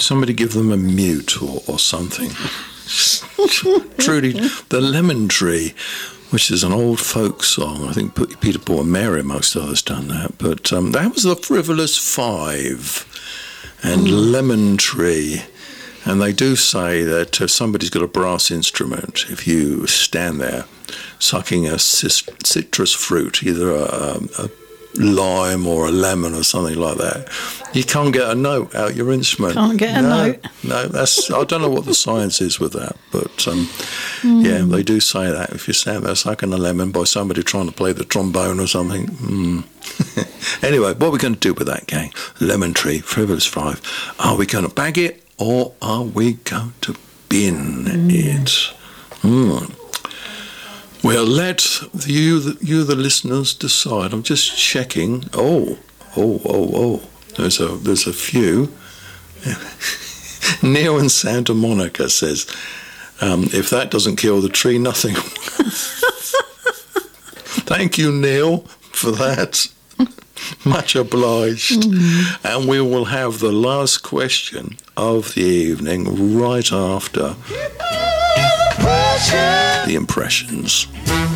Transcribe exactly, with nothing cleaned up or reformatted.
Somebody give them a mute or, or something. Trudy, the Lemon Tree, which is an old folk song. I think Peter, Paul and Mary, amongst others, done that. But um, that was the Frivolous Five and mm. Lemon Tree. And they do say that if somebody's got a brass instrument, if you stand there sucking a citrus fruit, either a, a lime or a lemon or something like that, you can't get a note out your instrument. Can't get a no, note. No, that's I don't know what the science is with that, but um, mm. yeah, they do say that if you stand there sucking a lemon by somebody trying to play the trombone or something. Mm. Anyway, what are we going to do with that, gang? Lemon Tree, Frivolous Five. Are we going to bag it or are we going to bin mm. it? Mm. Well, let you, the, you, the listeners, decide. I'm just checking. Oh, oh, oh, oh. There's a, there's a few. Neil in Santa Monica says, um, if that doesn't kill the tree, nothing. Thank you, Neil, for that. Much obliged. Mm. And we will have the last question of the evening right after the impressions.